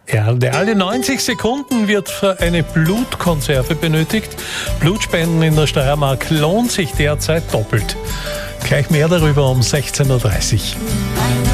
Ja, alle 90 Sekunden wird für eine Blutkonserve benötigt. Blutspenden in der Steiermark lohnt sich derzeit doppelt. Gleich mehr darüber um 16:30 Uhr.